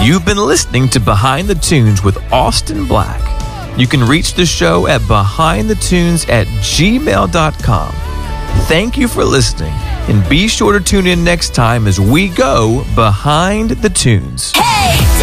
You've been listening to Behind the Tunes with Austin Black. You can reach the show at behindthetunes@gmail.com. Thank you for listening, and be sure to tune in next time as we go Behind the Tunes. Hey!